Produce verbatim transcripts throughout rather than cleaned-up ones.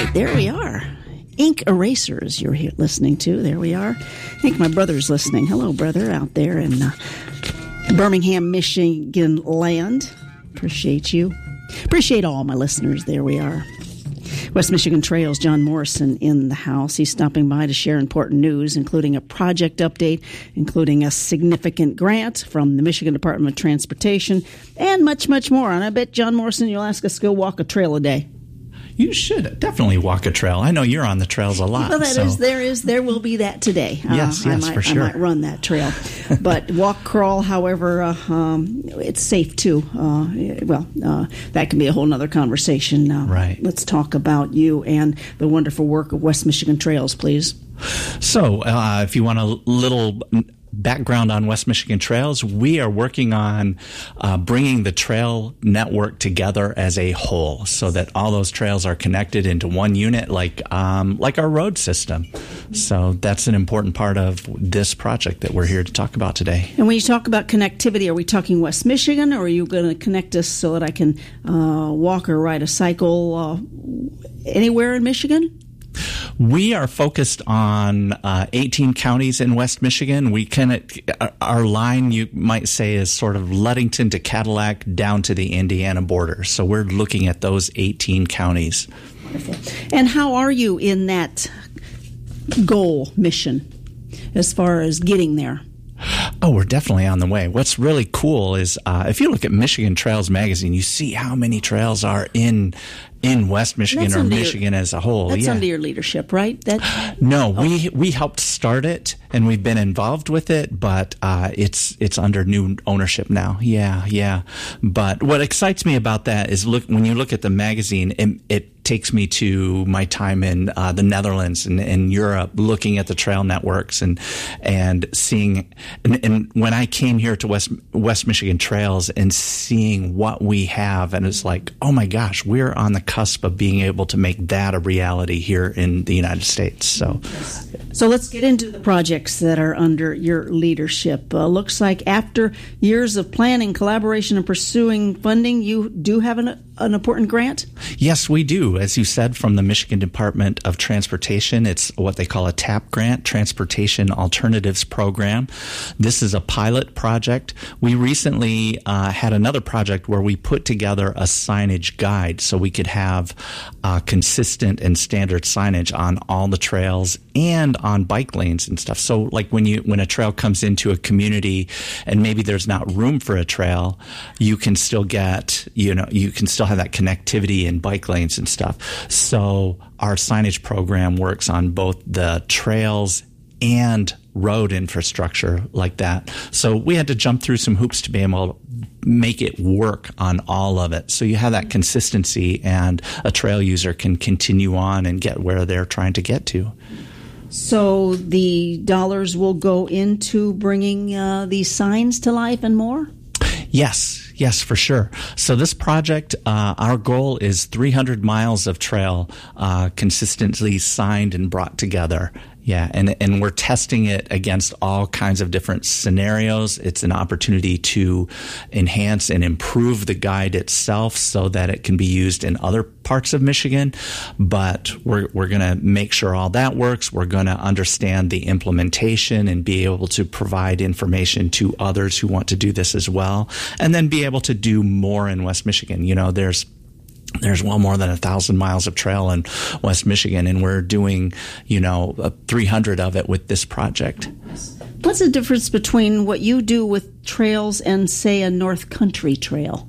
right, there we are. Ink Erasers you're here listening to. There we are. I think my brother's listening. Hello, brother, out there in uh, Birmingham, Michigan land. Appreciate you. Appreciate all my listeners. There we are. West Michigan Trails, John Morrison in the house. He's stopping by to share important news, including a project update, including a significant grant from the Michigan Department of Transportation, and much, much more. And I bet, John Morrison, you'll ask us to go walk a trail a day. You should definitely walk a trail. I know you're on the trails a lot. Well, that so. is, there is, there will be that today. Yes, uh, yes, I might, for sure. I might run that trail, but walk, crawl, however, uh, um, it's safe too. Uh, well, uh, that can be a whole other conversation. Uh, right. Let's talk about you and the wonderful work of West Michigan Trails, please. So, uh, if you want a little background on West Michigan Trails, we are working on uh, bringing the trail network together as a whole so that all those trails are connected into one unit like um, like our road system. So that's an important part of this project that we're here to talk about today. And when you talk about connectivity, are we talking West Michigan, or are you going to connect us so that I can uh, walk or ride a cycle uh, anywhere in Michigan? We are focused on uh, eighteen counties in West Michigan. We can, our line, you might say, is sort of Ludington to Cadillac down to the Indiana border. So we're looking at those eighteen counties. Wonderful. And how are you in that goal mission as far as getting there? Oh, we're definitely on the way. What's really cool is uh, if you look at Michigan Trails Magazine, you see how many trails are in in West Michigan That's or under Michigan your, as a whole. That's yeah. under your leadership, right? That no, oh. we we helped start it and we've been involved with it, but uh, it's it's under new ownership now. Yeah, yeah. But what excites me about that is look when you look at the magazine, it, it takes me to my time in uh, the Netherlands and in Europe, looking at the trail networks and and seeing. And, and when I came here to West West Michigan Trails and seeing what we have, and it's like, oh my gosh, we're on the cusp of being able to make that a reality here in the United States. So, so let's get into the projects that are under your leadership. Uh, looks like after years of planning, collaboration, and pursuing funding, you do have an an important grant? Yes, we do. As you said, from the Michigan Department of Transportation, it's what they call a TAP grant, Transportation Alternatives Program. This is a pilot project. We recently uh, had another project where we put together a signage guide so we could have uh, consistent and standard signage on all the trails and on bike lanes and stuff. So like when you when a trail comes into a community and maybe there's not room for a trail, you can still get, you know, you can still have that connectivity in bike lanes and stuff. So our signage program works on both the trails and road infrastructure like that. So we had to jump through some hoops to be able to make it work on all of it. So you have that consistency and a trail user can continue on and get where they're trying to get to. So the dollars will go into bringing uh, these signs to life and more? Yes, yes, for sure. So this project, uh, our goal is three hundred miles of trail uh, consistently signed and brought together. Yeah, and and we're testing it against all kinds of different scenarios. It's an opportunity to enhance and improve the guide itself so that it can be used in other parts of Michigan. But we're we're going to make sure all that works. We're going to understand the implementation and be able to provide information to others who want to do this as well, and then be able to do more in West Michigan. You know, there's There's well more than a thousand miles of trail in West Michigan, and we're doing, you know, three hundred of it with this project. What's the difference between what you do with trails and, say, a North Country trail?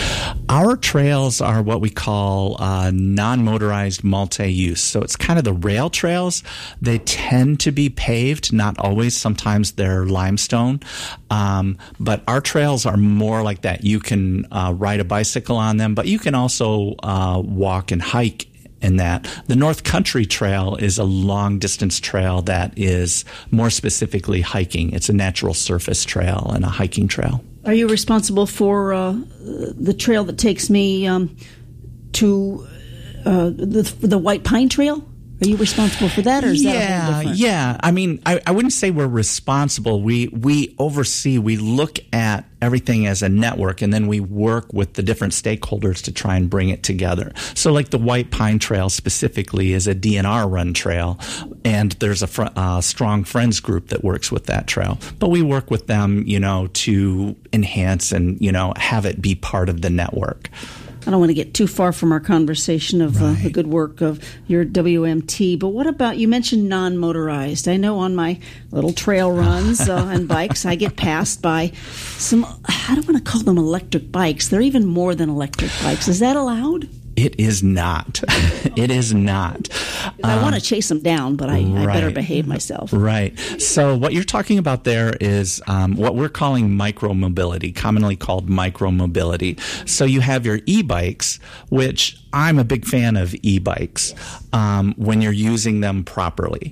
Our trails are what we call uh, non-motorized multi-use. So it's kind of the rail trails. They tend to be paved, not always. Sometimes they're limestone. Um, but our trails are more like that. You can uh, ride a bicycle on them, but you can also uh, walk and hike in that. The North Country Trail is a long-distance trail that is more specifically hiking. It's a natural surface trail and a hiking trail. Are you responsible for uh, the trail that takes me um, to uh, the, the White Pine Trail? Are you responsible for that, or is yeah, that a whole different? Yeah, I mean, I, I wouldn't say we're responsible. We we oversee, we look at everything as a network, and then we work with the different stakeholders to try and bring it together. So like the White Pine Trail specifically is a D N R run trail, and there's a fr- uh, strong friends group that works with that trail. But we work with them, you know, to enhance and, you know, have it be part of the network. I don't want to get too far from our conversation of right. uh, the good work of your W M T, but what about, you mentioned non-motorized. I know on my little trail runs uh, and bikes, I get passed by some, I don't want to call them electric bikes. They're even more than electric bikes. Is that allowed? It is not. It is not. I um, want to chase them down, but I, right. I better behave myself. Right. So what you're talking about there is um, what we're calling micromobility, commonly called micromobility. So you have your e-bikes, which I'm a big fan of e-bikes um, when you're using them properly.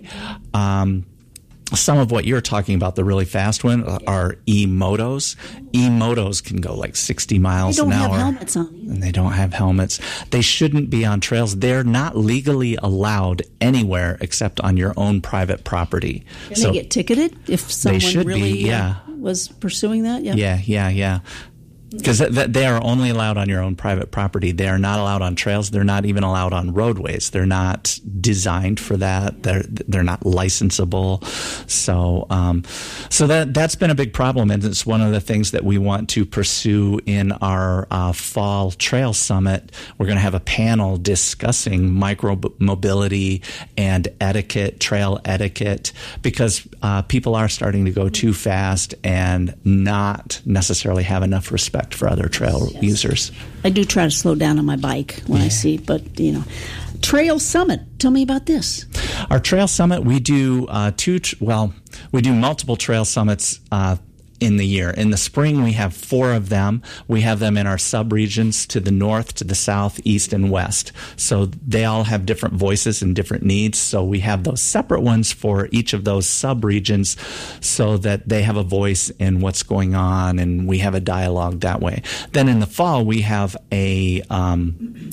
Um, Some of what you're talking about, the really fast one, are e-motos. E-motos can go like sixty miles an hour. They don't have helmets on. And they don't have helmets. They shouldn't be on trails. They're not legally allowed anywhere except on your own private property. Can so they get ticketed if someone should really be, yeah. uh, was pursuing that? Yeah, yeah, yeah. yeah. Because th- th- they are only allowed on your own private property. They are not allowed on trails. They're not even allowed on roadways. They're not designed for that. They're they're not licensable. So um, so that that's been a big problem, and it's one of the things that we want to pursue in our uh, fall trail summit. We're going to have a panel discussing micro mobility and etiquette, trail etiquette, because uh, people are starting to go too fast and not necessarily have enough respect for other trail yes. users. I do try to slow down on my bike when yeah. I see, but you know, Trail Summit. Tell me about this. Our Trail Summit, we do uh, two. Tr- well, we do multiple trail summits uh, in the year. In the spring, we have four of them. We have them in our sub-regions to the north, to the south, east, and west. So they all have different voices and different needs. So we have those separate ones for each of those sub-regions so that they have a voice in what's going on, and we have a dialogue that way. Then in the fall, we have a... Um,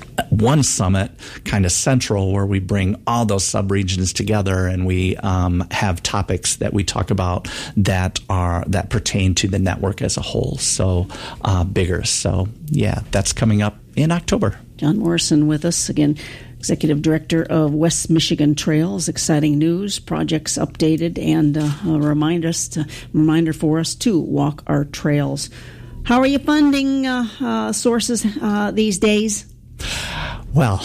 one summit, kind of central, where we bring all those subregions together, and we um, have topics that we talk about that are that pertain to the network as a whole. So uh, bigger. So yeah, that's coming up in October. John Morrison with us again, Executive Director of West Michigan Trails. Exciting news, projects updated, and uh, a remind us to, reminder for us to walk our trails. How are you funding uh, uh, sources uh, these days? Well,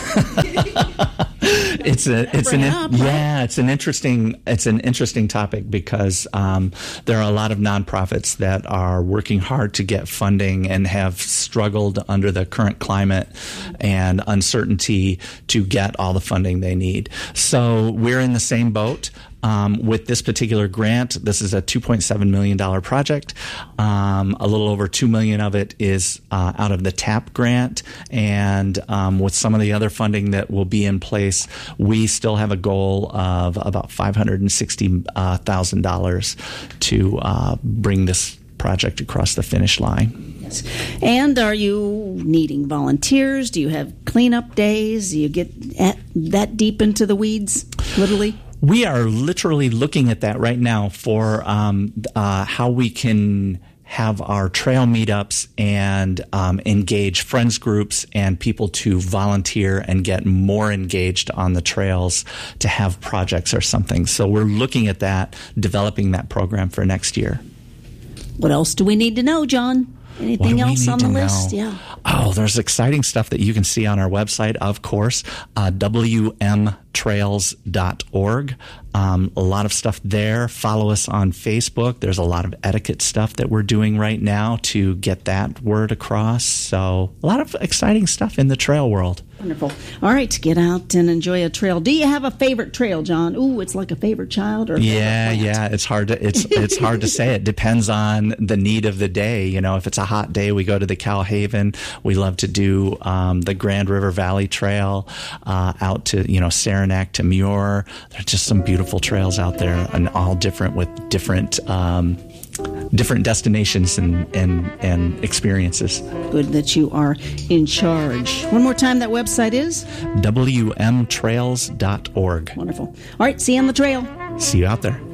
it's a it's an up, yeah it's an interesting it's an interesting topic because um, there are a lot of nonprofits that are working hard to get funding and have struggled under the current climate and uncertainty to get all the funding they need. So we're in the same boat. Um, with this particular grant, this is a two point seven million dollars project. Um, a little over two million dollars of it is uh, out of the TAP grant. And um, with some of the other funding that will be in place, we still have a goal of about five hundred sixty thousand dollars to uh, bring this project across the finish line. Yes. And are you needing volunteers? Do you have cleanup days? Do you get at, that deep into the weeds, literally? We are literally looking at that right now for um, uh, how we can have our trail meetups and um, engage friends groups and people to volunteer and get more engaged on the trails to have projects or something. So we're looking at that, developing that program for next year. What else do we need to know, John? Anything else on the list? Know? Yeah. Oh, there's exciting stuff that you can see on our website, of course, uh, w m trails dot org. Um, a lot of stuff there. Follow us on Facebook. There's a lot of etiquette stuff that we're doing right now to get that word across. So a lot of exciting stuff in the trail world. Wonderful. All right, get out and enjoy a trail. Do you have a favorite trail, John? Ooh, it's like a favorite child or a yeah, favorite yeah. It's hard to it's it's hard to say. It depends on the need of the day. You know, if it's a hot day, we go to the Calhaven. We love to do um, the Grand River Valley Trail uh, out to you know Saranac to Muir. There's just some beautiful trails out there, and all different with different. Um, different destinations and, and, and experiences. Good that you are in charge. One more time, that website is? W M trails dot org. Wonderful. All right, see you on the trail. See you out there.